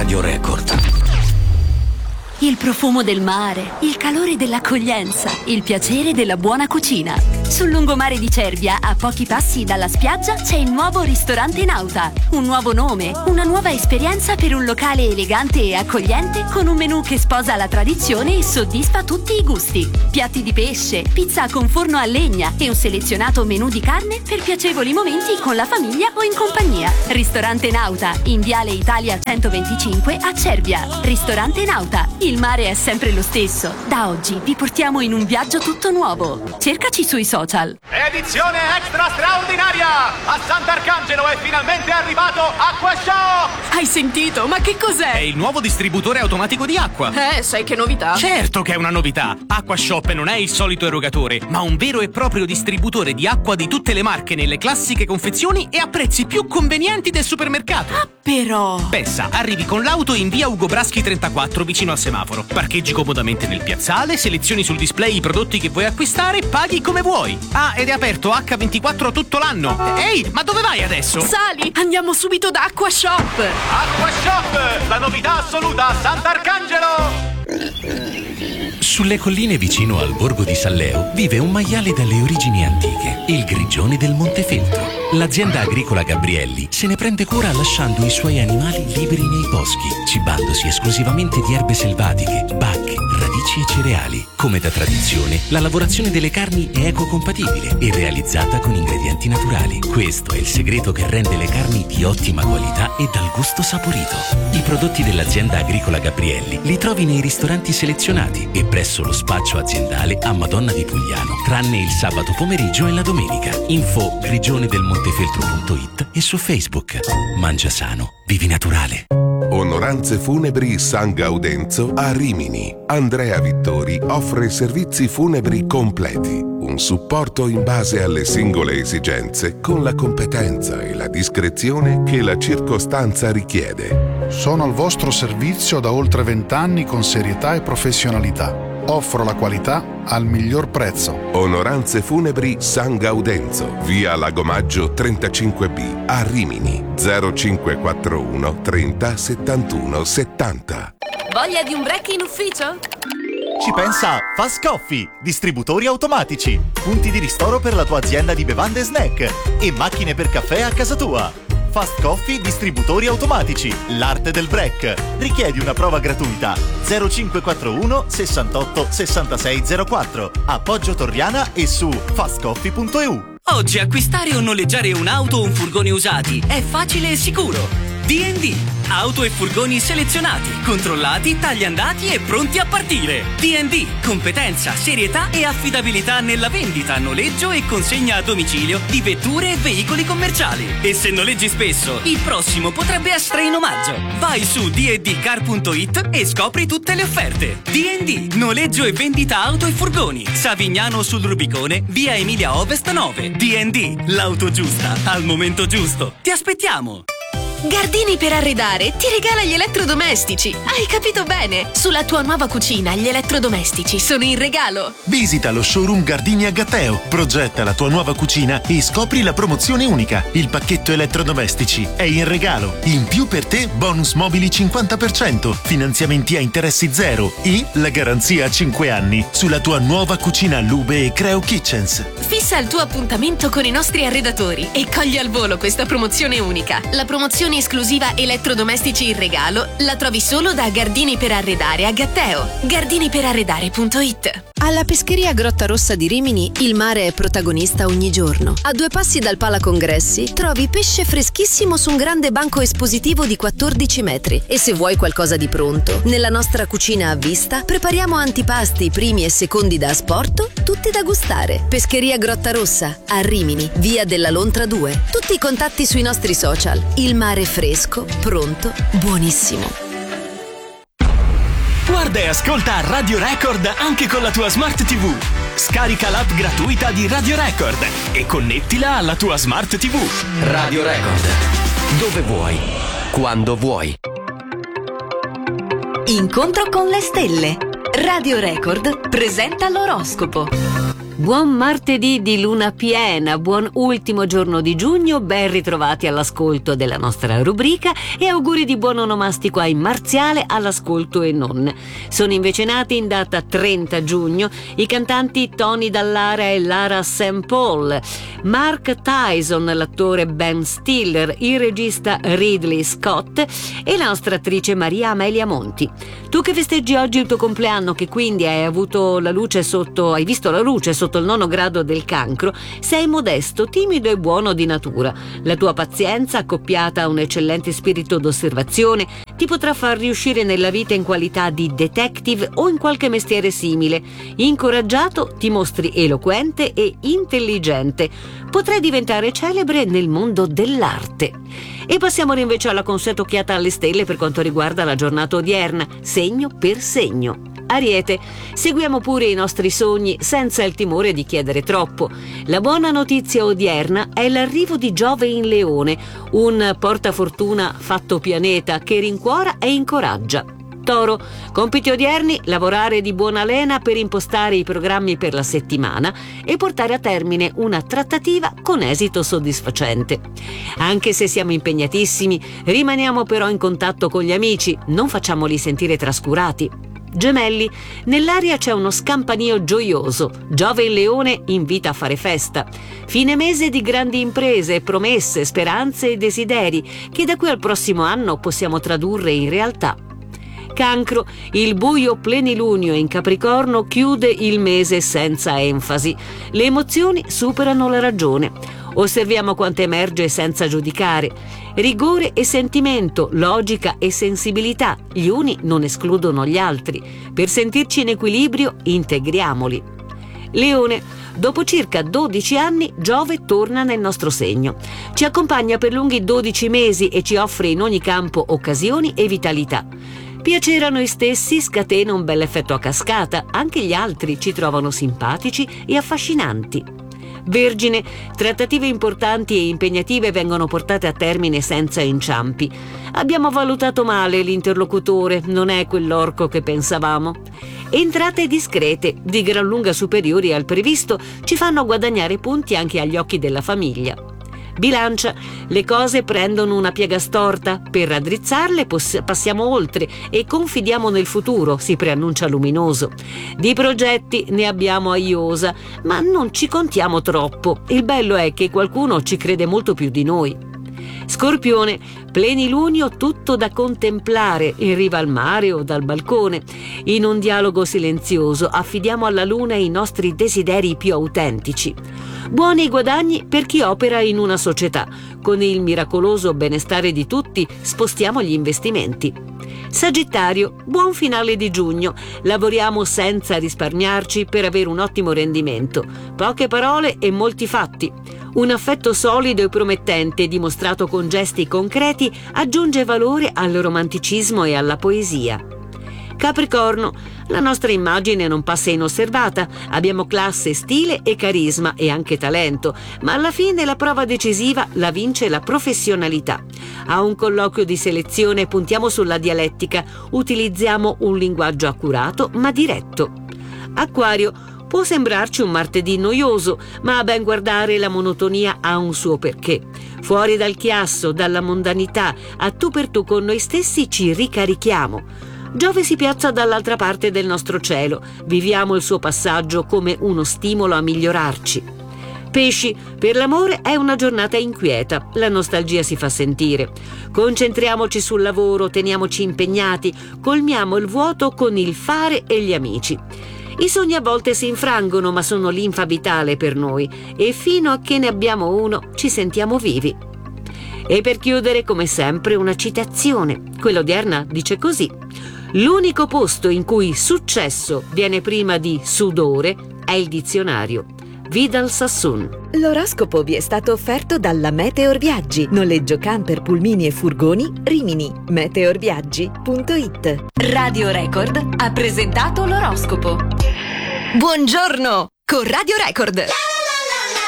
Radio Record. Il profumo del mare, il calore dell'accoglienza, il piacere della buona cucina. Sul lungomare di Cervia, a pochi passi dalla spiaggia, c'è il nuovo ristorante Nauta. Un nuovo nome, una nuova esperienza per un locale elegante e accogliente con un menù che sposa la tradizione e soddisfa tutti i gusti. Piatti di pesce, pizza con forno a legna e un selezionato menù di carne per piacevoli momenti con la famiglia o in compagnia. Ristorante Nauta, in Viale Italia 125 a Cervia. Ristorante Nauta. Il mare è sempre lo stesso. Da oggi vi portiamo in un viaggio tutto nuovo. Cercaci sui social. Edizione extra straordinaria! A Sant'Arcangelo è finalmente arrivato AquaShop! Hai sentito? Ma che cos'è? È il nuovo distributore automatico di acqua. Sai che novità? Certo che è una novità! AquaShop non è il solito erogatore, ma un vero e proprio distributore di acqua di tutte le marche nelle classiche confezioni e a prezzi più convenienti del supermercato. Ah, però! Pensa, arrivi con l'auto in via Ugo Braschi 34 vicino al semaforo. Parcheggi comodamente nel piazzale, selezioni sul display i prodotti che vuoi acquistare, paghi come vuoi. Ah, ed è aperto H24 tutto l'anno. Ehi, ma dove vai adesso? Sali, andiamo subito da AquaShop! AquaShop, la novità assoluta a Sant'Arcangelo! Sulle colline vicino al borgo di Salleo vive un maiale dalle origini antiche, il grigione del Montefeltro. L'azienda agricola Gabrielli se ne prende cura lasciando i suoi animali liberi nei boschi, cibandosi esclusivamente di erbe selvatiche, bacche, radici e cereali. Come da tradizione, la lavorazione delle carni è ecocompatibile e realizzata con ingredienti naturali. Questo è il segreto che rende le carni di ottima qualità e dal gusto saporito. I prodotti dell'azienda agricola Gabrielli li trovi nei ristoranti selezionati e presso lo spaccio aziendale a Madonna di Pugliano, tranne il sabato pomeriggio e la domenica. Info grigionedelmontefeltro.it e su Facebook. Mangia sano, vivi naturale. Onoranze Funebri San Gaudenzo a Rimini. Andrea Vittori offre servizi funebri completi. Un supporto in base alle singole esigenze con la competenza e la discrezione che la circostanza richiede. Sono al vostro servizio da oltre 20 anni con serietà e professionalità. Offro la qualità al miglior prezzo. Onoranze Funebri San Gaudenzo, via Lagomaggio 35B a Rimini. 0541 30 71 70. Voglia di un break in ufficio? Ci pensa Fast Coffee, distributori automatici, punti di ristoro per la tua azienda di bevande e snack e macchine per caffè a casa tua. Fast Coffee, distributori automatici, l'arte del break. Richiedi una prova gratuita. 0541 68 66 04. Appoggio Torriana e su fastcoffee.eu. Oggi acquistare o noleggiare un'auto o un furgone usati è facile e sicuro. D&D, auto e furgoni selezionati, controllati, tagliandati e pronti a partire. D&D, competenza, serietà e affidabilità nella vendita, noleggio e consegna a domicilio di vetture e veicoli commerciali. E se noleggi spesso, il prossimo potrebbe essere in omaggio. Vai su dndcar.it e scopri tutte le offerte. D&D, noleggio e vendita auto e furgoni. Savignano sul Rubicone, via Emilia Ovest 9. D&D, l'auto giusta al momento giusto. Ti aspettiamo! Gardini per arredare ti regala gli elettrodomestici. Hai capito bene? Sulla tua nuova cucina gli elettrodomestici sono in regalo. Visita lo showroom Gardini a Gatteo, progetta la tua nuova cucina e scopri la promozione unica. Il pacchetto elettrodomestici è in regalo. In più per te bonus mobili 50%, finanziamenti a interessi zero e la garanzia a 5 anni sulla tua nuova cucina Lube e Creo Kitchens. Fissa il tuo appuntamento con i nostri arredatori e cogli al volo questa promozione unica. La promozione esclusiva elettrodomestici in regalo la trovi solo da Gardini per Arredare a Gatteo. gardiniperarredare.it. Alla pescheria Grotta Rossa di Rimini il mare è protagonista ogni giorno. A 2 passi dal Pala Congressi trovi pesce freschissimo su un grande banco espositivo di 14 metri. E se vuoi qualcosa di pronto, nella nostra cucina a vista prepariamo antipasti, primi e secondi da asporto, tutti da gustare. Pescheria Grotta Rossa a Rimini, via della Lontra 2. Tutti i contatti sui nostri social. Il mare fresco, pronto, buonissimo. Guarda e ascolta Radio Record anche con la tua Smart TV. Scarica l'app gratuita di Radio Record e connettila alla tua Smart TV. Radio Record. Dove vuoi, quando vuoi. Incontro con le stelle. Radio Record presenta l'oroscopo. Buon martedì di luna piena, buon ultimo giorno di giugno, ben ritrovati all'ascolto della nostra rubrica e auguri di buon onomastico ai Marziale all'ascolto e non. Sono invece nati in data 30 giugno i cantanti Tony Dallara e Lara St. Paul, Mark Tyson, l'attore Ben Stiller, il regista Ridley Scott e la nostra attrice Maria Amelia Monti. Tu che festeggi oggi il tuo compleanno, che quindi hai visto la luce sotto il 9° grado del cancro, sei modesto, timido e buono di natura. La tua pazienza, accoppiata a un eccellente spirito d'osservazione, ti potrà far riuscire nella vita in qualità di detective o in qualche mestiere simile. Incoraggiato, ti mostri eloquente e intelligente. Potrai diventare celebre nel mondo dell'arte. E passiamo invece alla consueta occhiata alle stelle per quanto riguarda la giornata odierna, segno per segno. Ariete, seguiamo pure i nostri sogni senza il timore di chiedere troppo. La buona notizia odierna è l'arrivo di Giove in Leone, un portafortuna fatto pianeta che rincuora e incoraggia. Toro, compiti odierni: lavorare di buona lena per impostare i programmi per la settimana e portare a termine una trattativa con esito soddisfacente. Anche se siamo impegnatissimi, rimaniamo però in contatto con gli amici, non facciamoli sentire trascurati. Gemelli, nell'aria c'è uno scampanio gioioso. Giove in Leone invita a fare festa. Fine mese di grandi imprese, promesse, speranze e desideri che da qui al prossimo anno possiamo tradurre in realtà. Cancro, il buio plenilunio in Capricorno chiude il mese senza enfasi. Le emozioni superano la ragione. Osserviamo quanto emerge senza giudicare. Rigore e sentimento, logica e sensibilità, gli uni non escludono gli altri. Per sentirci in equilibrio, integriamoli. Leone, dopo circa 12 anni Giove torna nel nostro segno. Ci accompagna per lunghi 12 mesi e ci offre in ogni campo occasioni e vitalità. Piacere a noi stessi scatena un bel effetto a cascata, anche gli altri ci trovano simpatici e affascinanti. Vergine, trattative importanti e impegnative vengono portate a termine senza inciampi. Abbiamo valutato male l'interlocutore, non è quell'orco che pensavamo. Entrate discrete, di gran lunga superiori al previsto, ci fanno guadagnare punti anche agli occhi della famiglia. Bilancia, le cose prendono una piega storta, per raddrizzarle passiamo oltre e confidiamo nel futuro, si preannuncia luminoso. Di progetti ne abbiamo a iosa, ma non ci contiamo troppo, il bello è che qualcuno ci crede molto più di noi. Scorpione, plenilunio tutto da contemplare in riva al mare o dal balcone. In un dialogo silenzioso affidiamo alla luna i nostri desideri più autentici. Buoni i guadagni per chi opera in una società. Con il miracoloso benestare di tutti spostiamo gli investimenti. Sagittario, buon finale di giugno. Lavoriamo senza risparmiarci per avere un ottimo rendimento. Poche parole e molti fatti. Un affetto solido e promettente, dimostrato con gesti concreti, aggiunge valore al romanticismo e alla poesia. Capricorno, la nostra immagine non passa inosservata, abbiamo classe, stile e carisma e anche talento, ma alla fine la prova decisiva la vince la professionalità. A un colloquio di selezione puntiamo sulla dialettica, utilizziamo un linguaggio accurato ma diretto. Acquario, può sembrarci un martedì noioso, ma a ben guardare la monotonia ha un suo perché. Fuori dal chiasso, dalla mondanità, a tu per tu con noi stessi ci ricarichiamo. Giove si piazza dall'altra parte del nostro cielo, viviamo il suo passaggio come uno stimolo a migliorarci. Pesci, per l'amore è una giornata inquieta, la nostalgia si fa sentire. Concentriamoci sul lavoro, teniamoci impegnati, colmiamo il vuoto con il fare e gli amici. I sogni a volte si infrangono, ma sono linfa vitale per noi e fino a che ne abbiamo uno ci sentiamo vivi. E per chiudere, come sempre, una citazione. Quella odierna dice così: l'unico posto in cui successo viene prima di sudore è il dizionario. Vidal Sassoon. L'oroscopo vi è stato offerto dalla Meteor Viaggi. Noleggio camper, pulmini e furgoni Rimini. meteorviaggi.it. Radio Record ha presentato l'oroscopo. Buongiorno con Radio Record.